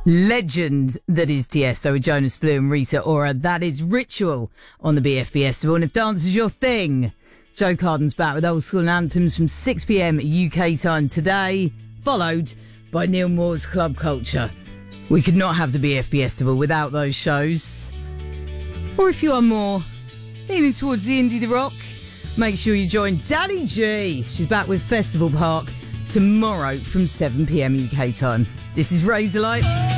legend that is Tiesto with Jonas Blue and Rita Ora. That is Ritual on the BFBS. And if dance is your thing, Joe Carden's back with old school anthems from 6 p.m. UK time today, followed by Neil Moore's Club Culture. We could not have the BFBS without those shows. Or if you are more leaning towards the indie, the rock, make sure you join Danny G. She's back with Festival Park tomorrow from 7 p.m. UK time. This is Razorlight.